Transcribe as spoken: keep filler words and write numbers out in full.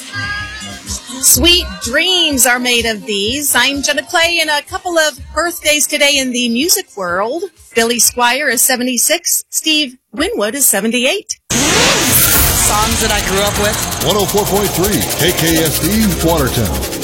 Sweet dreams are made of these. I'm Jenna Clay, and a couple of birthdays today in the music world. Billy Squier is seventy-six. Steve Winwood is seventy-eight. Songs that I grew up with. one oh four point three K K S D Watertown.